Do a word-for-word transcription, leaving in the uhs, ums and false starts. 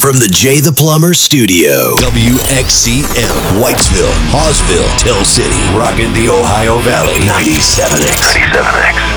from the Jay the Plumber studio. W X C M, Whitesville, Hawesville, Tell City, rockin' the Ohio Valley, ninety-seven X. ninety-seven X.